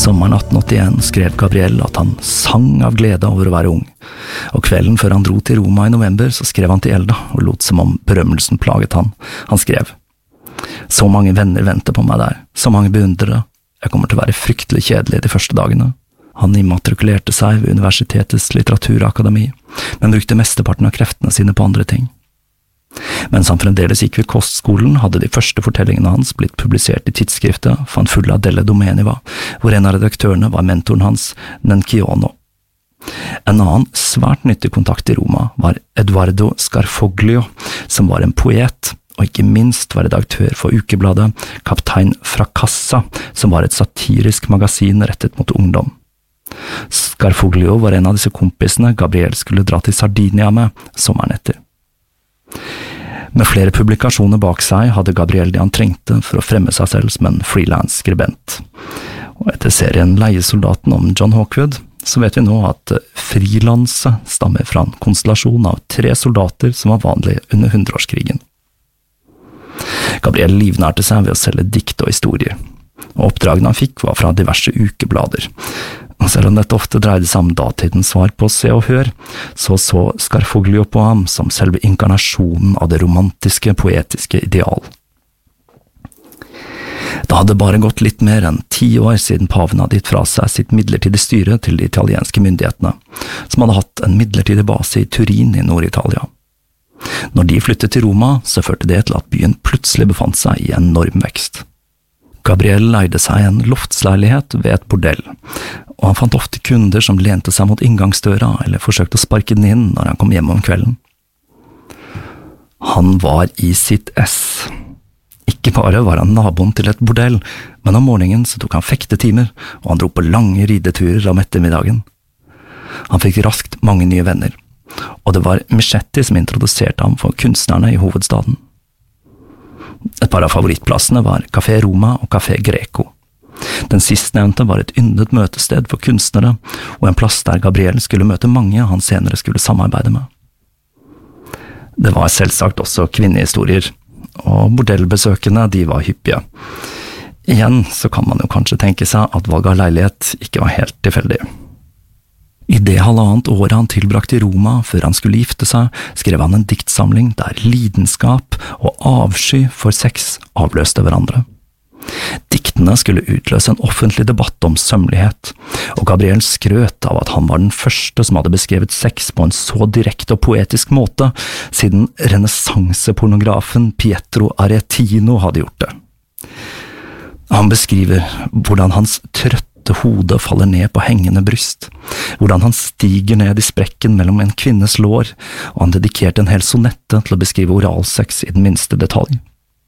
Sommeren 1881 skrev Gabriel at han sang av glede over å være ung, og kvelden før han dro til Roma i november så skrev han til Elda og lot som om berømmelsen plaget han. Han skrev: «Så mange venner venter på meg der, så mange beundrere. Jeg kommer til å være fryktelig kjedelig de første dagene.» Han immatrikulerte seg ved universitetets litteraturakademi, men brukte mesteparten av kreftene sine på andre ting. Mens han fremdeles gikk ved kostskolen, hadde de første fortellingene hans blitt publisert i tidsskriftet Fanfulla delle Domeniva, hvor en av redaktørene var mentoren hans, Nenkiono. En annen svært nyttig kontakt i Roma var Eduardo Scarfoglio, som var en poet, og ikke minst var redaktør for ukebladet Kaptein Fracassa, som var et satirisk magasin rettet mot ungdom. Scarfoglio var en av disse kompisene Gabriel skulle dra til Sardinia med sommeren etter. Med flere publikasjoner bak seg hadde Gabriel det han trengte for å fremme seg selv som en freelance-skribent. Og etter serien Leiesoldaten om John Hawkwood, så vet vi nå at frilanse stammer fra en konstellasjon av 3 soldater som var vanlig under 100-årskrigen. Gabriel livnærte seg ved å selge dikt og historier, og oppdragene han fikk var fra diverse ukeblader. Og selv om dette ofte dreide seg om datidens svar på Se og Hør, så Scarfoglio på ham som selve inkarnasjonen av det romantiske, poetiske ideal. Det hadde bare gått litt mer enn 10 år siden paven hadde gitt fra seg sitt midlertidige styre til de italienske myndighetene, som hadde hatt en midlertidig base i Turin i Nord-Italia. Når de flyttet til Roma, så førte det til at byen plutselig befant seg i enorm vekst. Gabriel leide seg en loftsleilighet ved et bordell, og han fant ofte kunder som lente seg mot inngangsdøra eller forsøkte å sparke den inn når han kom hjem om kvelden. Han var i sitt ess. Ikke bare var han naboen til et bordell, men om morgenen så tok han fektetimer, og han dro på lange rideturer om ettermiddagen. Han fikk raskt mange nye venner, og det var Michetti som introduserte ham for kunstnerne i hovedstaden. Et par av favorittplassene var Café Roma og Café Greco. Den sistnevnte var et yndet møtested for kunstnere, og en plass der Gabriel skulle møte mange han senere skulle samarbeide med. Det var selvsagt også kvinnehistorier, og bordellbesøkene de var hyppige. Igjen så kan man jo kanskje tenke seg at valget av leilighet ikke var helt tilfeldig. I det halvannet året han tilbrakte i Roma før han skulle gifte seg, skrev han en diktsamling der lidenskap og avsky for sex avløste hverandre. Diktene skulle utløse en offentlig debatt om sømmelighet, og Gabriel skrøt av at han var den første som hadde beskrevet sex på en så direkte og poetisk måte, siden renessansepornografen Pietro Aretino hadde gjort det. Han beskriver hvordan hans trøtte hodet faller ned på hengende bryst, hvordan han stiger ned i sprekken mellom en kvinnes lår, og han dedikerte en hel sonette til å beskrive oralsex i den minste detalj.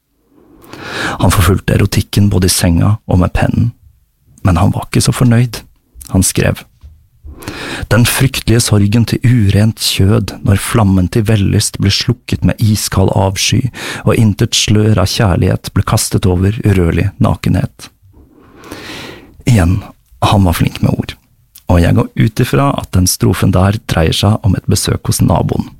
Han forfulgte erotikken både i senga og med pennen, men han var ikke så fornøyd. Han skrev: «Den fryktelige sorgen til urent kjød når flammen til vellyst ble slukket med iskald avsky, og intet slør av kjærlighet ble kastet over urørlig nakenhet.» Igjen, han var flink med ord, og jeg går ut ifra at den strofen der dreier seg om et besøk hos naboen.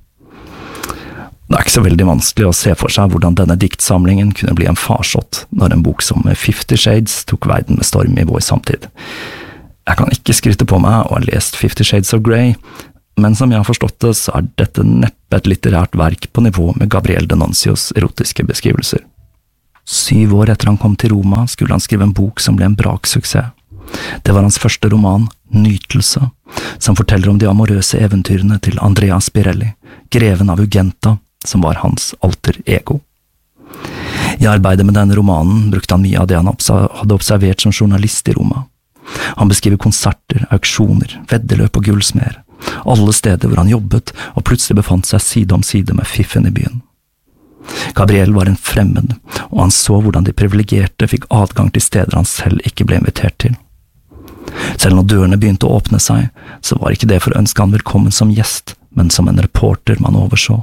Det er ikke så veldig vanskelig å se for seg hvordan denne diktsamlingen kunne bli en farsott når en bok som 50 Shades tok verden med storm i vår samtid. Jeg kan ikke skryte på meg å ha lest 50 Shades of Grey, men som jeg har forstått det, så er dette neppe et litterært verk på nivå med Gabriel D'Annunzios erotiske beskrivelser. 7 år etter han kom til Roma, skulle han skrive en bok som ble en braksuksess. Det var hans første roman, Nytelse, som forteller om de amorøse eventyrene til Andrea Spirelli, greven av Ugenta, som var hans alter ego. I arbeidet med denne romanen brukte han mye av det han hadde observert som journalist i Roma. Han beskriver konserter, auksjoner, veddeløp og gullsmeder, alle steder hvor han jobbet og plutselig befant seg side om side med fiffen i byen. Gabriel var en fremmed, og han så hvordan de privilegerte fikk adgang til steder han selv ikke ble invitert til. Selv når dørene begynte å åpne seg, så var ikke det for å ønske han velkommen som gjest, men som en reporter man overså.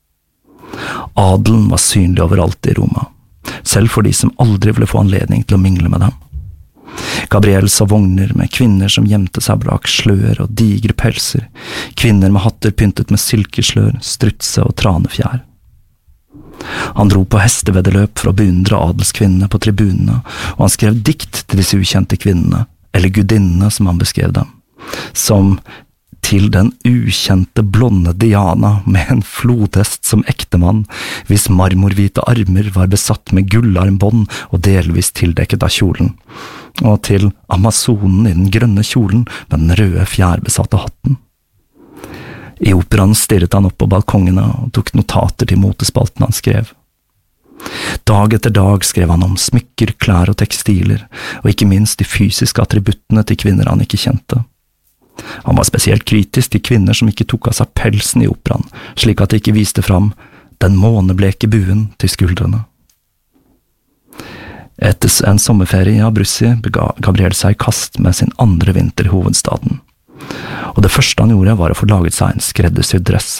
Adelen var synlig overalt i Roma, selv for de som aldri ville få anledning til å mingle med dem. Gabriel så vogner med kvinner som gjemte seg bak slør og digre pelser, kvinner med hatter pyntet med silkeslør, strutse og tranefjær. Han dro på hesteveddeløp for å beundre adelskvinnene på tribunene, og han skrev dikt til disse ukjente kvinnene, eller gudinnene som han beskrev dem, som til den ukjente blonde Diana med en flodhest som ektemann, hvis marmorhvite armer var besatt med gullarmbånd og delvis tildekket av kjolen, og til Amazonen i den grønne kjolen med den røde fjærbesatte hatten. I operaen stirret han opp på balkongene og tok notater til motespalten han skrev. Dag etter dag skrev han om smykker, klær og tekstiler, og ikke minst de fysiske attributtene til kvinner han ikke kjente. Han var spesielt kritisk til kvinner som ikke tok av seg pelsen i operaen, slik at det ikke viste fram den månebleke buen til skuldrene. Etter en sommerferie i Abruzzi bega Gabriel seg i kast med sin andre vinter i hovedstaden, og det første han gjorde var å få laget seg en skreddersydd dress.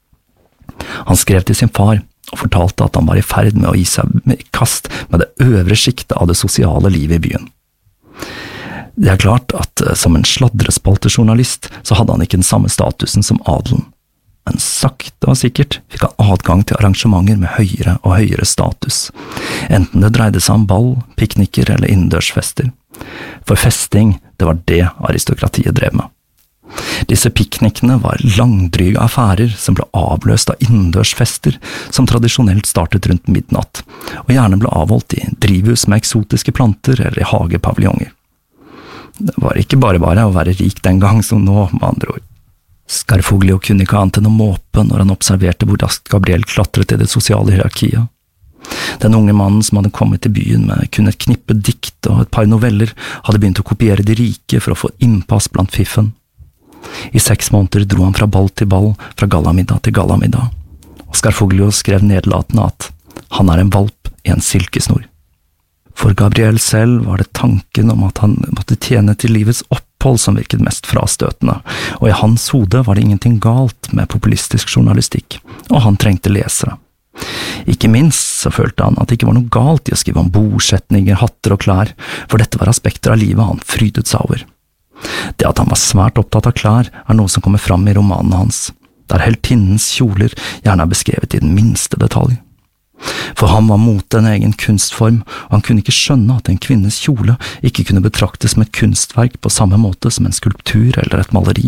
Han skrev til sin far og fortalte at han var i ferd med å gi seg i kast med det øvre skiktet av det sosiale livet i byen. Det er klart at som en sladrespaltejournalist så hadde han ikke den samme statusen som adelen, men sakte og sikkert fikk han adgang til arrangementer med høyere og høyere status, enten det dreide seg om ball, piknikker eller innendørsfester. For festing, det var det aristokratiet drev med. Disse piknikene var langdryge affærer som ble avløst av innendørsfester som tradisjonelt startet rundt midnatt, og gjerne ble avholdt i drivhus med eksotiske planter eller i hagepaviljonger. Det var ikke bare å være rik den gang som nå, med andre ord. Scarfoglio kunne ikke annet enn å måpe når han observerte hvor raskt Gabriel klatret i det sosiale hierarkiet. Den unge mannen som hadde kommet til byen med kun et knippe dikt og et par noveller, hadde begynt å kopiere de rike for å få innpass blant fiffen. I 6 måneder dro han fra ball til ball, fra gallamiddag til gallamiddag, og Scarfoglio skrev nedlatende at han er en valp i en silkesnor. For Gabriel selv var det tanken om at han måtte tjene til livets opphold som virket mest frastøtende, og i hans hode var det ingenting galt med populistisk journalistikk, og han trengte lesere. Ikke minst så følte han at det ikke var noe galt i å skrive om bordsetninger, hatter og klær, for dette var aspekter av livet han frydet seg over. Det at han var svært opptatt av klær er noe som kommer fram i romanene hans, der heltinnens kjoler gjerne er beskrevet i den minste detalj. For han var mote en egen kunstform, og han kunne ikke skjønne at en kvinnes kjole ikke kunne betraktes som et kunstverk på samme måte som en skulptur eller et maleri.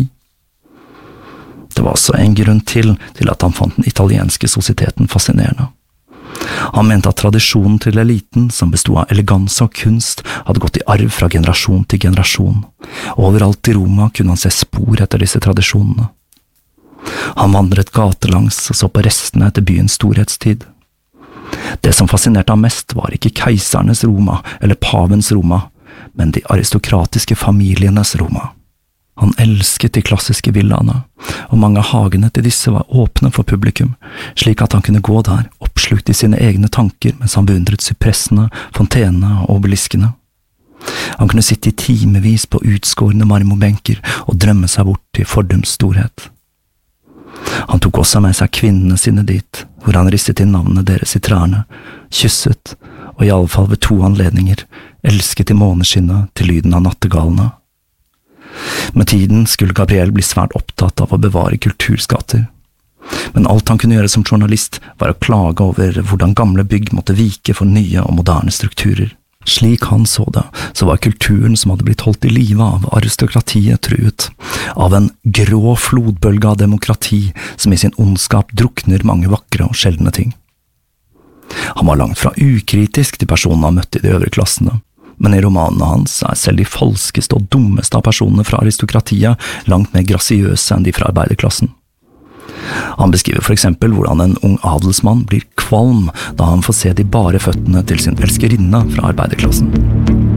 Det var også en grunn til at han fant den italienske sosieteten fascinerende. Han mente at tradisjonen til eliten, som bestod av eleganse og kunst, hadde gått i arv fra generasjon til generasjon. Overalt i Roma kunne han se spor etter disse tradisjonene. Han vandret gatelangs og så på restene etter byens storhetstid. Det som fascinerte ham mest var ikke keisernes Roma eller pavens Roma, men de aristokratiske familienes Roma. Han elsket de klassiske villaene, og mange av hagene til disse var åpne for publikum, slik at han kunne gå der, oppslukt i sine egne tanker mens han beundret sypressene, fontenene og obeliskene. Han kunne sitte i timevis på utskårne marmorbenker og drømme seg bort til fordums storhet. Han tok også med seg kvinnene sine dit, hvor han ristet inn navnene deres i trærne, kysset, og i alle fall ved 2 anledninger, elsket i måneskinnet til lyden av nattegalene. Med tiden skulle Gabriel bli svært opptatt av å bevare kulturskatter. Men alt han kunne gjøre som journalist var å klage over hvordan gamle bygg måtte vike for nye og moderne strukturer. Slik han så det, så var kulturen som hadde blitt holdt i live av aristokratiet truet, av en grå flodbølge av demokrati som i sin ondskap drukner mange vakre og sjeldne ting. Han var langt fra ukritisk til personene han møtte i de øvre klassene, men i romanene hans er selv de falskeste og dummeste av personene fra aristokratiet langt mer grasiøse enn de fra arbeiderklassen. Han beskriver for eksempel hvordan en ung adelsmann blir kvalm da han får se de bare føttene til sin elskerinne fra arbeiderklassen.